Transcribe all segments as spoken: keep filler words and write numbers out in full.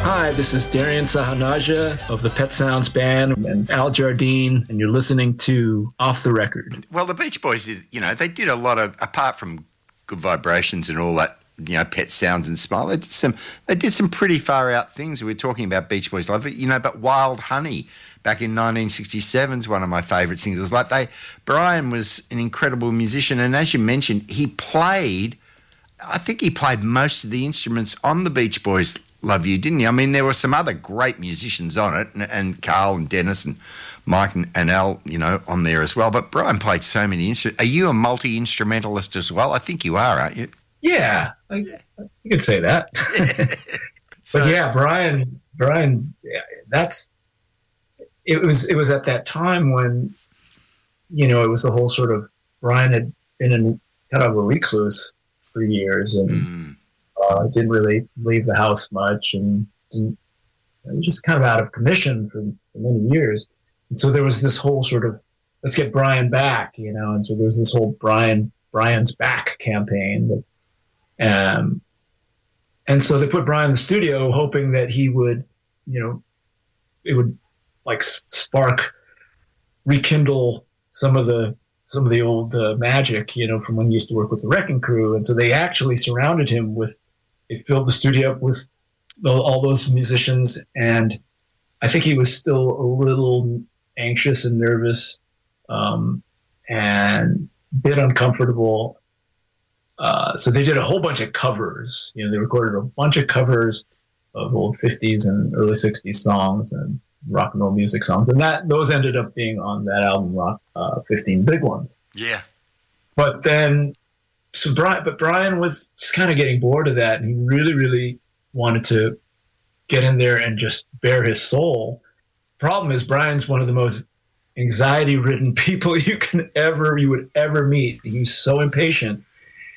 Hi, this is Darian Sahanaja of the Pet Sounds Band and Al Jardine, and you're listening to Off the Record. Well, the Beach Boys did, you know, they did a lot of, apart from Good Vibrations and all that, you know, Pet Sounds and Smile, they did some, they did some pretty far out things. We were talking about Beach Boys Love It, you know, but Wild Honey back in nineteen sixty-seven is one of my favourite singles. Like they, Brian was an incredible musician, and as you mentioned, he played, I think he played most of the instruments on the Beach Boys Love You, didn't he? I mean, there were some other great musicians on it, and, and Carl and Dennis and Mike and, and Al, you know, on there as well. But Brian played so many instruments. Are you a multi-instrumentalist as well? I think you are, aren't you? Yeah, I, you could say that. so, but yeah, Brian, Brian, yeah, that's it was. It was at that time when, you know, it was the whole sort of Brian had been in kind of a recluse for years and. Mm. Uh, didn't really leave the house much and didn't, you know, just kind of out of commission for, for many years. And so there was this whole sort of, let's get Brian back, you know, and so there was this whole Brian, Brian's back campaign. That, um, and so they put Brian in the studio hoping that he would, you know, it would like spark, rekindle some of the, some of the old uh, magic, you know, from when he used to work with the Wrecking Crew. And so they actually surrounded him with, it filled the studio up with all those musicians, and I think he was still a little anxious and nervous, um, and a bit uncomfortable. Uh, so they did a whole bunch of covers. You know, they recorded a bunch of covers of old fifties and early sixties songs and rock and roll music songs, and that those ended up being on that album, Rock uh, fifteen Big Ones. Yeah, but then. So Brian, but Brian was just kind of getting bored of that, and he really, really wanted to get in there and just bare his soul. Problem is, Brian's one of the most anxiety-ridden people you can ever, you would ever meet. He's so impatient,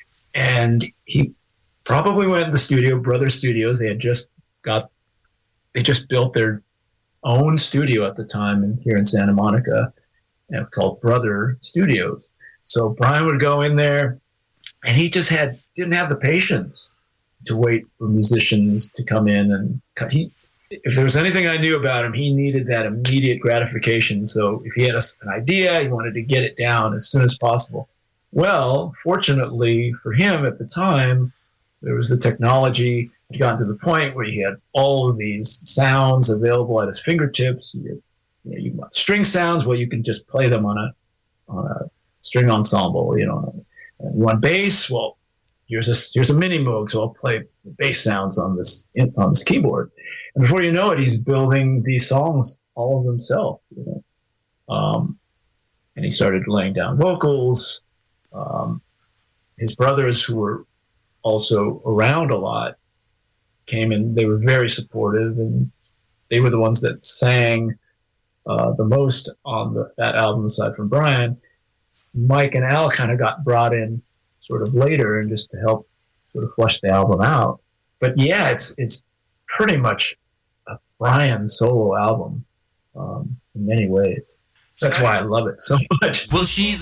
and he probably went to the studio, Brother Studios. They had just got, they just built their own studio at the time, and here in Santa Monica, you know, called Brother Studios. So Brian would go in there. And he just had didn't have the patience to wait for musicians to come in and cut. He, if there was anything I knew about him, he needed that immediate gratification. So if he had a, an idea, he wanted to get it down as soon as possible. Well, fortunately for him at the time, there was the technology. Had gotten to the point where he had all of these sounds available at his fingertips. You, you, know, you want string sounds, well, you can just play them on a on a string ensemble, you know. And you want bass? Well, here's a here's a mini Moog, so I'll play bass sounds on this on this keyboard. And before you know it, he's building these songs all of himself. You know? um, and he started laying down vocals. Um, his brothers, who were also around a lot, came in. They were very supportive, and they were the ones that sang uh, the most on the, that album, aside from Brian. Mike and Al kind of got brought in sort of later and just to help sort of flush the album out. But yeah, it's it's pretty much a Brian solo album um, in many ways. That's why I love it so much. Well, she's